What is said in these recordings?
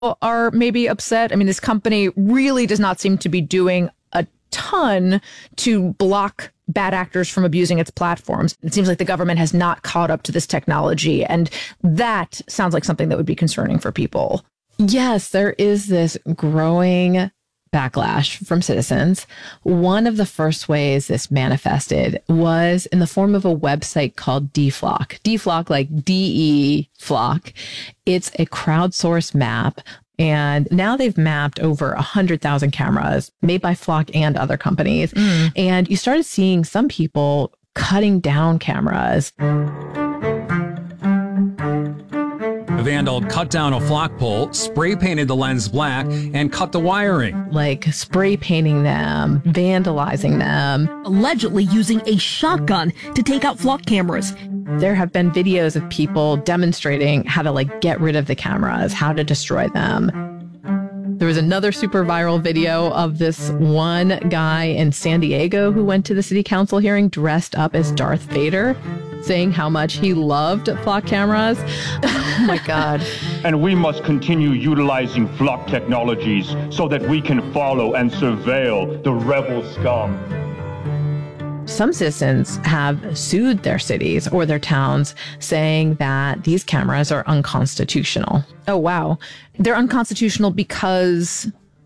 are maybe upset. I mean, this company really does not seem to be doing a ton to block bad actors from abusing its platforms. It seems like the government has not caught up to this technology. And that sounds like something that would be concerning for people. Yes, there is this growing backlash from citizens. One of the first ways this manifested was in the form of a website called DFlock. DFlock, like DE Flock. It's a crowdsourced map. And now they've mapped over 100,000 cameras made by Flock and other companies. And you started seeing some people cutting down cameras. A vandal cut down a Flock pole, spray painted the lens black, and cut the wiring. Like spray painting them, vandalizing them. Allegedly using a shotgun to take out Flock cameras. There have been videos of people demonstrating how to get rid of the cameras, how to destroy them. There was another super viral video of this one guy in San Diego who went to the city council hearing dressed up as Darth Vader, saying how much he loved Flock cameras. Oh my God. And we must continue utilizing Flock technologies so that we can follow and surveil the rebel scum. Some citizens have sued their cities or their towns saying that these cameras are unconstitutional. Oh, wow. They're unconstitutional because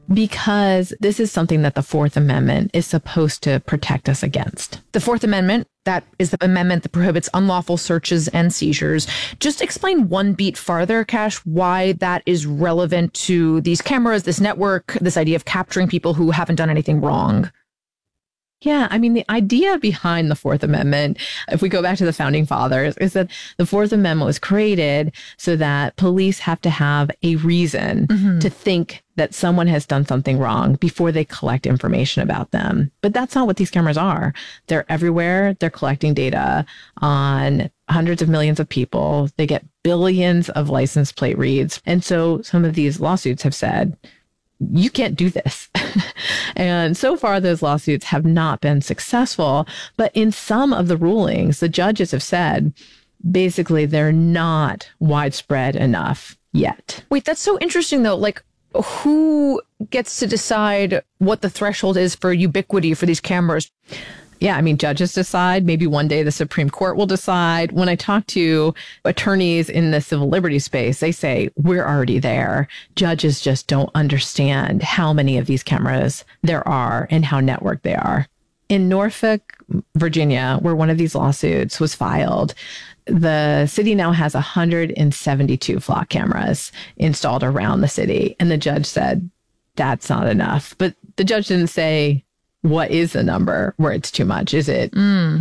this is something that the Fourth Amendment is supposed to protect us against. The Fourth Amendment, that is the amendment that prohibits unlawful searches and seizures. Just explain one beat farther, Kash, why that is relevant to these cameras, this network, this idea of capturing people who haven't done anything wrong. Yeah, I mean, the idea behind the Fourth Amendment, if we go back to the founding fathers, is that the Fourth Amendment was created so that police have to have a reason to think that someone has done something wrong before they collect information about them. But that's not what these cameras are. They're everywhere. They're collecting data on hundreds of millions of people. They get billions of license plate reads. And so some of these lawsuits have said, you can't do this. And so far, those lawsuits have not been successful. But in some of the rulings, the judges have said, basically, they're not widespread enough yet. Wait, that's so interesting, though. Who gets to decide what the threshold is for ubiquity for these cameras? Yeah, I mean, judges decide. Maybe one day the Supreme Court will decide. When I talk to attorneys in the civil liberties space, they say, we're already there. Judges just don't understand how many of these cameras there are and how networked they are. In Norfolk, Virginia, where one of these lawsuits was filed, the city now has 172 Flock cameras installed around the city. And the judge said, that's not enough. But the judge didn't say, what is the number where it's too much? Is it,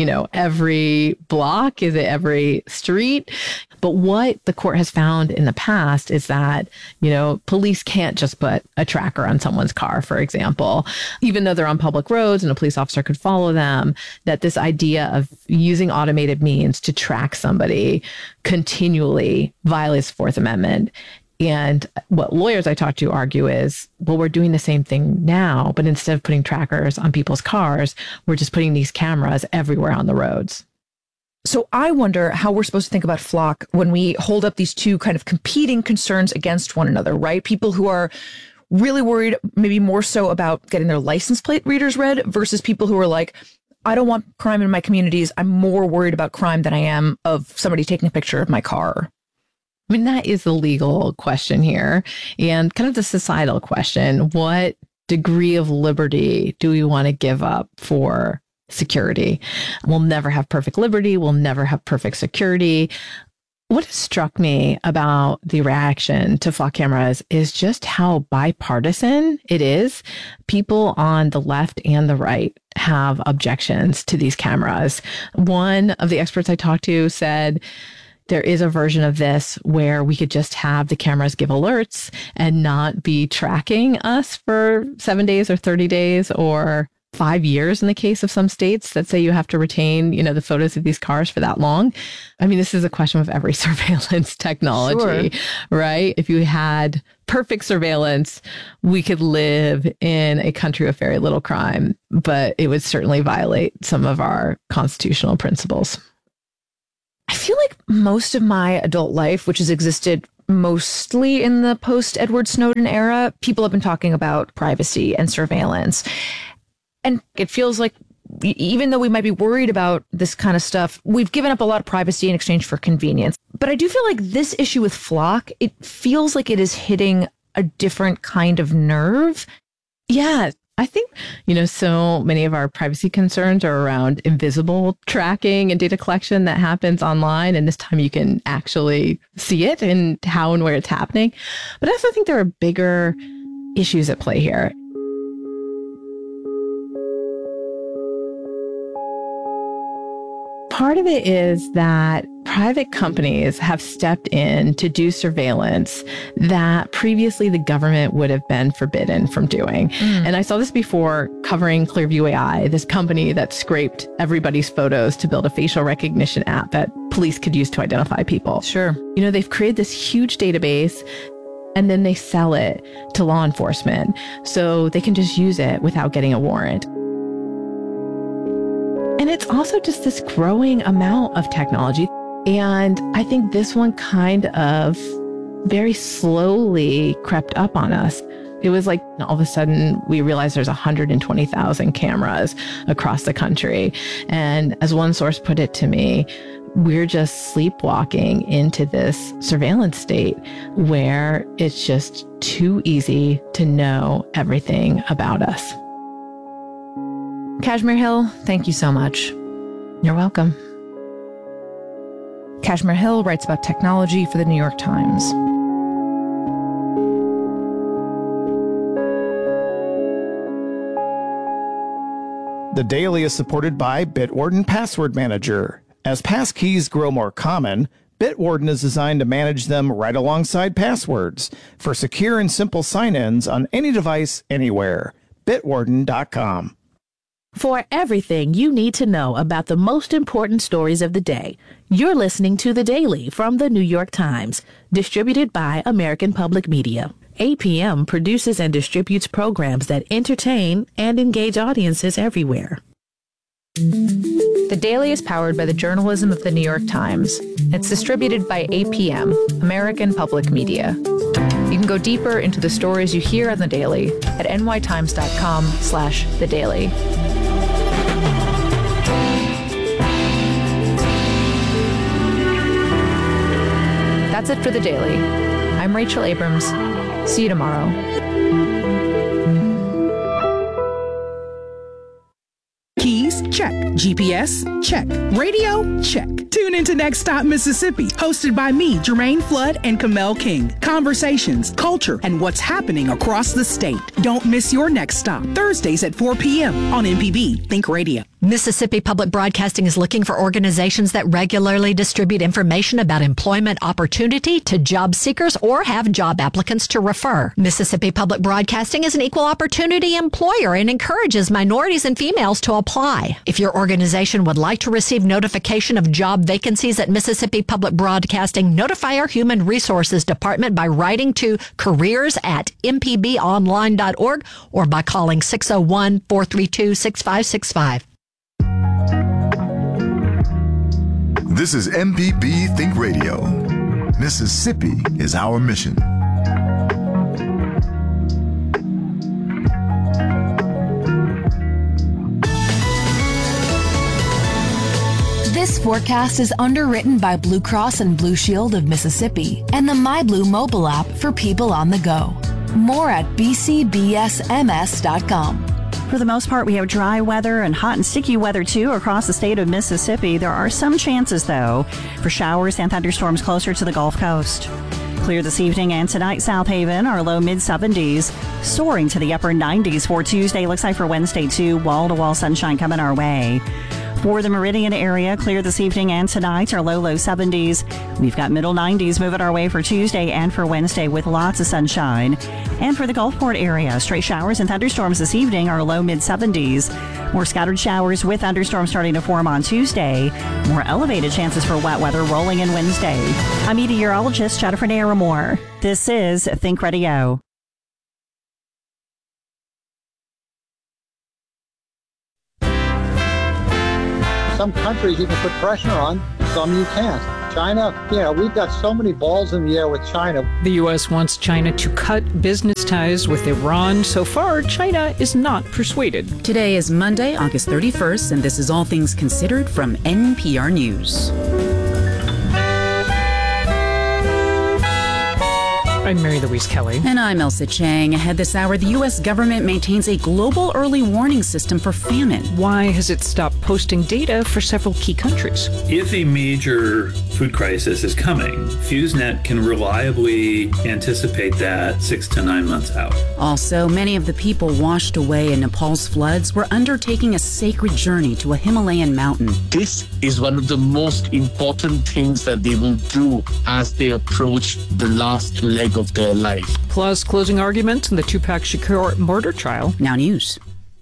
every block? Is it every street? But what the court has found in the past is that, police can't just put a tracker on someone's car, for example, even though they're on public roads and a police officer could follow them, that this idea of using automated means to track somebody continually violates the Fourth Amendment. And what lawyers I talk to argue is, well, we're doing the same thing now, but instead of putting trackers on people's cars, we're just putting these cameras everywhere on the roads. So I wonder how we're supposed to think about Flock when we hold up these two kind of competing concerns against one another, right? People who are really worried, maybe more so about getting their license plate readers read versus people who are like, I don't want crime in my communities. I'm more worried about crime than I am of somebody taking a picture of my car. I mean, that is the legal question here and kind of the societal question. What degree of liberty do we want to give up for security? We'll never have perfect liberty. We'll never have perfect security. What has struck me about the reaction to Flock cameras is just how bipartisan it is. People on the left and the right have objections to these cameras. One of the experts I talked to said, there is a version of this where we could just have the cameras give alerts and not be tracking us for 7 days or 30 days or 5 years in the case of some states that say you have to retain, the photos of these cars for that long. I mean, this is a question of every surveillance technology, right? If you had perfect surveillance, we could live in a country with very little crime, but it would certainly violate some of our constitutional principles. I feel like most of my adult life, which has existed mostly in the post-Edward Snowden era, people have been talking about privacy and surveillance. And it feels like even though we might be worried about this kind of stuff, we've given up a lot of privacy in exchange for convenience. But I do feel like this issue with FLoC, it feels like it is hitting a different kind of nerve. Yeah. I think, so many of our privacy concerns are around invisible tracking and data collection that happens online. And this time you can actually see it and how and where it's happening. But I also think there are bigger issues at play here. Part of it is that private companies have stepped in to do surveillance that previously the government would have been forbidden from doing. And I saw this before covering Clearview AI, this company that scraped everybody's photos to build a facial recognition app that police could use to identify people. Sure. They've created this huge database and then they sell it to law enforcement so they can just use it without getting a warrant. And it's also just this growing amount of technology. And I think this one kind of very slowly crept up on us. It was like all of a sudden we realized there's 120,000 cameras across the country. And as one source put it to me, we're just sleepwalking into this surveillance state where it's just too easy to know everything about us. Kashmir Hill, thank you so much. You're welcome. Kashmir Hill writes about technology for the New York Times. The Daily is supported by Bitwarden Password Manager. As passkeys grow more common, Bitwarden is designed to manage them right alongside passwords for secure and simple sign-ins on any device, anywhere. Bitwarden.com. For everything you need to know about the most important stories of the day, you're listening to The Daily from The New York Times, distributed by American Public Media. APM produces and distributes programs that entertain and engage audiences everywhere. The Daily is powered by the journalism of The New York Times. It's distributed by APM, American Public Media. You can go deeper into the stories you hear on The Daily at nytimes.com/The Daily. That's it for The Daily. I'm Rachel Abrams. See you tomorrow. Keys? Check. GPS? Check. Radio? Check. Tune into Next Stop Mississippi, hosted by me, Jermaine Flood and Kamel King. Conversations, culture, and what's happening across the state. Don't miss your next stop. Thursdays at 4 p.m. on MPB Think Radio. Mississippi Public Broadcasting is looking for organizations that regularly distribute information about employment opportunity to job seekers or have job applicants to refer. Mississippi Public Broadcasting is an equal opportunity employer and encourages minorities and females to apply. If your organization would like to receive notification of job vacancies at Mississippi Public Broadcasting, notify our Human Resources Department by writing to careers@mpbonline.org or by calling 601-432-6565. This is MPB Think Radio. Mississippi is our mission. This forecast is underwritten by Blue Cross and Blue Shield of Mississippi and the MyBlue mobile app for people on the go. More at bcbsms.com. For the most part, we have dry weather and hot and sticky weather, too, across the state of Mississippi. There are some chances, though, for showers and thunderstorms closer to the Gulf Coast. Clear this evening and tonight, South Haven, our low mid-70s, soaring to the upper 90s for Tuesday. Looks like for Wednesday, too, wall-to-wall sunshine coming our way. For the Meridian area, clear this evening and tonight, our low 70s. We've got middle 90s moving our way for Tuesday and for Wednesday with lots of sunshine. And for the Gulfport area, straight showers and thunderstorms this evening, our low mid-70s. More scattered showers with thunderstorms starting to form on Tuesday. More elevated chances for wet weather rolling in Wednesday. I'm meteorologist Jennifer Naramore. This is Think Radio. Some countries even put pressure on some you can't. China, we've got so many balls in the air with China. The U.S. wants China to cut business ties with Iran. So far, China is not persuaded. Today is Monday, August 31st, and this is All Things Considered from NPR News. I'm Mary Louise Kelly. And I'm Elsa Chang. Ahead this hour, the U.S. government maintains a global early warning system for famine. Why has it stopped posting data for several key countries? If a major food crisis is coming, FuseNet can reliably anticipate that 6 to 9 months out. Also, many of the people washed away in Nepal's floods were undertaking a sacred journey to a Himalayan mountain. This is one of the most important things that they will do as they approach the last leg of their life. Plus, closing arguments in the Tupac Shakur murder trial. Now news.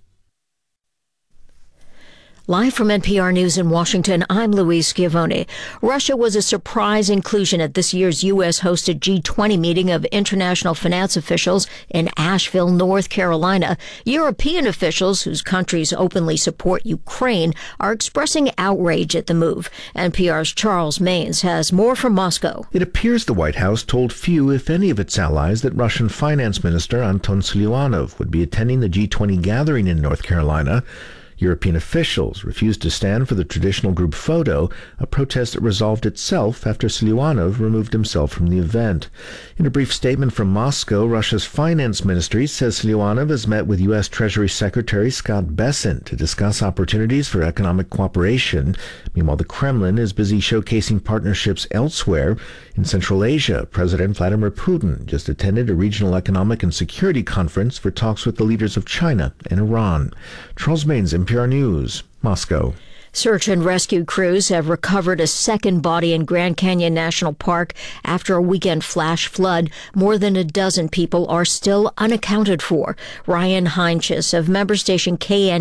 Live from NPR News in Washington, I'm Louise Schiavone. Russia was a surprise inclusion at this year's U.S.-hosted G20 meeting of international finance officials in Asheville, North Carolina. European officials, whose countries openly support Ukraine, are expressing outrage at the move. NPR's Charles Maynes has more from Moscow. It appears the White House told few, if any, of its allies that Russian Finance Minister Anton Siluanov would be attending the G20 gathering in North Carolina. European officials refused to stand for the traditional group photo, a protest that resolved itself after Siluanov removed himself from the event. In a brief statement from Moscow, Russia's finance ministry says Siluanov has met with U.S. Treasury Secretary Scott Bessent to discuss opportunities for economic cooperation. Meanwhile, the Kremlin is busy showcasing partnerships elsewhere. In Central Asia, President Vladimir Putin just attended a regional economic and security conference for talks with the leaders of China and Iran. Charles Maynes, NPR News, Moscow. Search and rescue crews have recovered a second body in Grand Canyon National Park after a weekend flash flood. More than a dozen people are still unaccounted for. Ryan Heinches of member station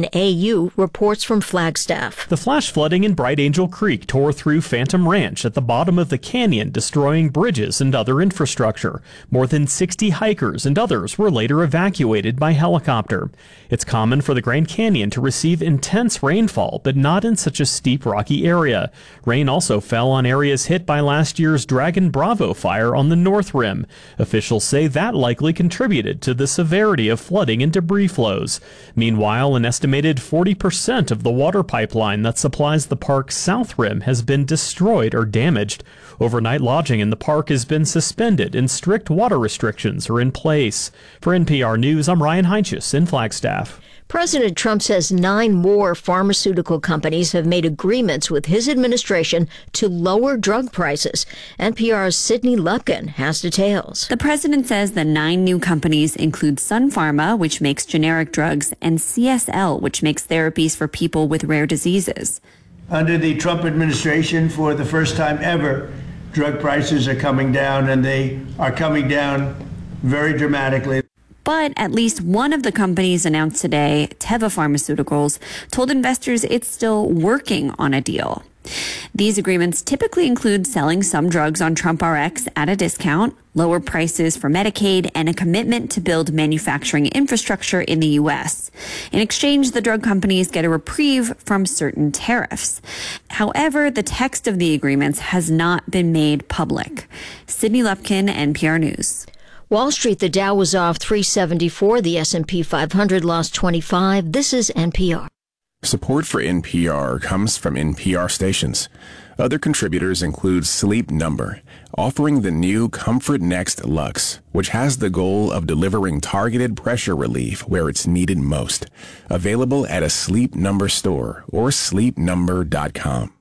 KNAU reports from Flagstaff. The flash flooding in Bright Angel Creek tore through Phantom Ranch at the bottom of the canyon, destroying bridges and other infrastructure. More than 60 hikers and others were later evacuated by helicopter. It's common for the Grand Canyon to receive intense rainfall, but not in such a steep, rocky area. Rain also fell on areas hit by last year's Dragon Bravo fire on the North Rim. Officials say that likely contributed to the severity of flooding and debris flows. Meanwhile, an estimated 40% of the water pipeline that supplies the park's South Rim has been destroyed or damaged. Overnight lodging in the park has been suspended and strict water restrictions are in place. For NPR News, I'm Ryan Heinches in Flagstaff. President Trump says 9 more pharmaceutical companies have made agreements with his administration to lower drug prices. NPR's Sydney Lupkin has details. The president says the 9 new companies include Sun Pharma, which makes generic drugs, and CSL, which makes therapies for people with rare diseases. Under the Trump administration, for the first time ever, drug prices are coming down, and they are coming down very dramatically. But at least one of the companies announced today, Teva Pharmaceuticals, told investors it's still working on a deal. These agreements typically include selling some drugs on TrumpRx at a discount, lower prices for Medicaid, and a commitment to build manufacturing infrastructure in the U.S. In exchange, the drug companies get a reprieve from certain tariffs. However, the text of the agreements has not been made public. Sydney Lupkin, NPR News. Wall Street, the Dow was off 374. The S&P 500 lost 25. This is NPR. Support for NPR comes from NPR stations. Other contributors include Sleep Number, offering the new Comfort Next Luxe, which has the goal of delivering targeted pressure relief where it's needed most. Available at a Sleep Number store or sleepnumber.com.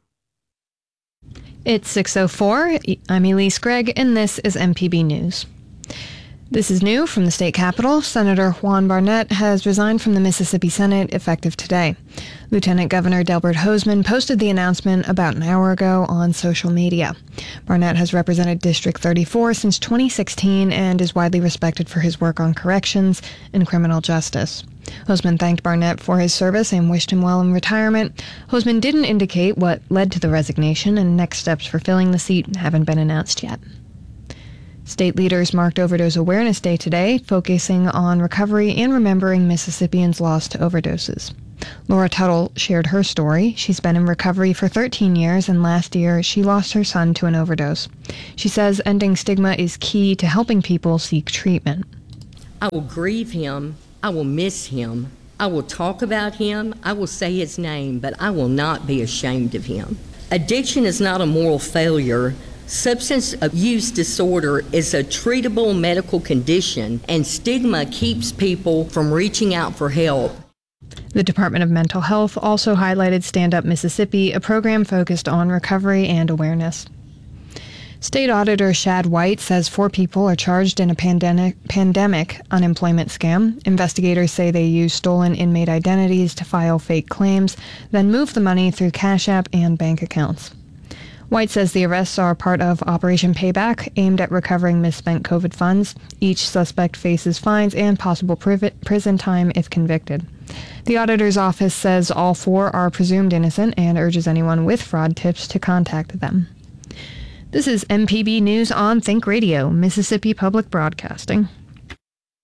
It's 6:04. I'm Elise Gregg, and this is MPB News. This is new from the state capitol. Senator Juan Barnett has resigned from the Mississippi Senate effective today. Lieutenant Governor Delbert Hosemann posted the announcement about an hour ago on social media. Barnett has represented District 34 since 2016 and is widely respected for his work on corrections and criminal justice. Hosemann thanked Barnett for his service and wished him well in retirement. Hosemann didn't indicate what led to the resignation, and next steps for filling the seat haven't been announced yet. State leaders marked Overdose Awareness Day today, focusing on recovery and remembering Mississippians lost to overdoses. Laura Tuttle shared her story. She's been in recovery for 13 years, and last year she lost her son to an overdose. She says ending stigma is key to helping people seek treatment. I will grieve him. I will miss him. I will talk about him. I will say his name, but I will not be ashamed of him. Addiction is not a moral failure. Substance use disorder is a treatable medical condition, and stigma keeps people from reaching out for help. The Department of Mental Health also highlighted Stand Up Mississippi, a program focused on recovery and awareness. State Auditor Shad White says 4 people are charged in a pandemic unemployment scam. Investigators say they used stolen inmate identities to file fake claims, then moved the money through Cash App and bank accounts. White says the arrests are part of Operation Payback, aimed at recovering misspent COVID funds. Each suspect faces fines and possible prison time if convicted. The auditor's office says all 4 are presumed innocent and urges anyone with fraud tips to contact them. This is MPB News on Think Radio, Mississippi Public Broadcasting.